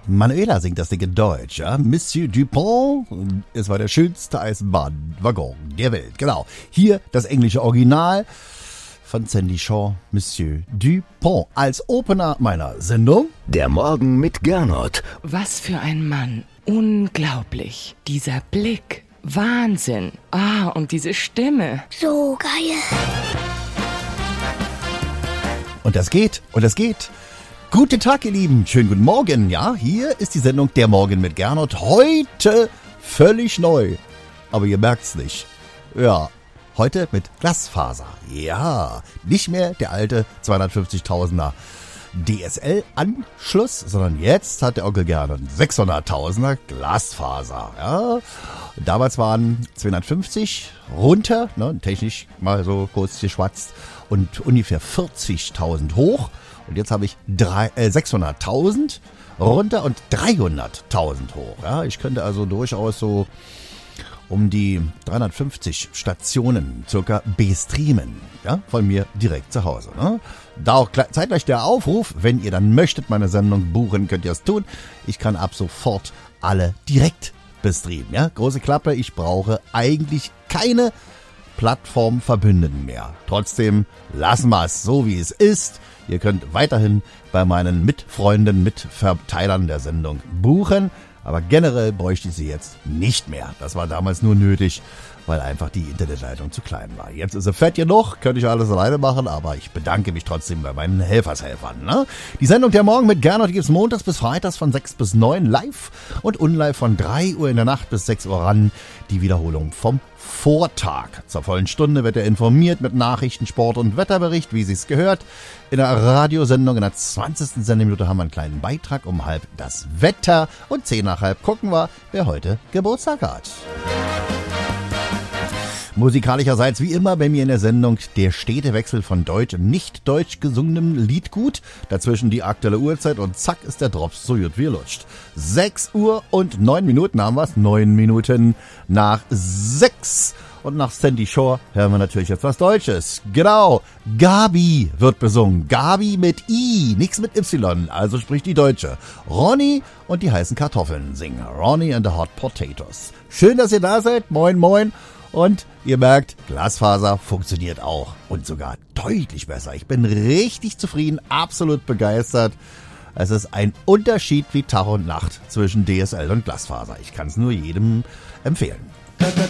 Manuela singt das Ding in Deutsch, ja? Monsieur Dupont, es war der schönste Eisenbahnwaggon der Welt, genau. Hier das englische Original von Sandy Shaw, Monsieur Dupont, als Opener meiner Sendung. Der Morgen mit Gernot. Was für ein Mann. Unglaublich. Dieser Blick. Wahnsinn. Und diese Stimme. So geil. Und das geht. Guten Tag, ihr Lieben. Schönen guten Morgen. Ja, hier ist die Sendung Der Morgen mit Gernot. Heute völlig neu. Aber ihr merkt's nicht. Ja, heute mit Glasfaser. Ja, nicht mehr der alte 250.000er DSL-Anschluss, sondern jetzt hat der Onkel Gernot 600.000er Glasfaser. Ja, damals waren 250 runter, ne, technisch mal so kurz geschwatzt, und ungefähr 40.000 hoch. Und jetzt habe ich 600.000 runter und 300.000 hoch. Ja, ich könnte also durchaus so um die 350 Stationen circa bestreamen, ja, von mir direkt zu Hause. Ne? Da auch zeitgleich der Aufruf, wenn ihr dann möchtet, meine Sendung buchen, könnt ihr es tun. Ich kann ab sofort alle direkt bestreamen. Ja? Große Klappe, ich brauche eigentlich keine Plattformverbündeten mehr. Trotzdem lassen wir es so, wie es ist. Ihr könnt weiterhin bei meinen Mitfreunden, Mitverteilern der Sendung buchen. Aber generell bräuchte ich sie jetzt nicht mehr. Das war damals nur nötig, weil einfach die Internetleitung zu klein war. Jetzt ist sie fett genug, könnte ich alles alleine machen, aber ich bedanke mich trotzdem bei meinen Helfershelfern. Ne? Die Sendung Der Morgen mit Gernot gibt es montags bis freitags von 6 bis 9 live und unlive von 3 Uhr in der Nacht bis 6 Uhr ran. Die Wiederholung vom Vortag. Zur vollen Stunde wird er informiert mit Nachrichten, Sport und Wetterbericht, wie sich's gehört. In der Radiosendung in der 20. Sendeminute haben wir einen kleinen Beitrag um halb das Wetter und 10 nach halb gucken wir, wer heute Geburtstag hat. Musikalischerseits wie immer bei mir in der Sendung der stete Wechsel von deutsch und nicht deutsch gesungenem Liedgut. Dazwischen die aktuelle Uhrzeit und zack ist der Drops so gut wie lutscht. 6 Uhr und 9 Minuten haben wir's. 9 Minuten nach 6. Und nach Sandy Shaw hören wir natürlich jetzt was Deutsches. Genau, Gabi wird besungen. Gabi mit I, nichts mit Y, also spricht die Deutsche. Ronny und die heißen Kartoffeln singen. Ronny and the Hot Potatoes. Schön, dass ihr da seid. Moin, moin. Und ihr merkt, Glasfaser funktioniert auch und sogar deutlich besser. Ich bin richtig zufrieden, absolut begeistert. Es ist ein Unterschied wie Tag und Nacht zwischen DSL und Glasfaser. Ich kann es nur jedem empfehlen.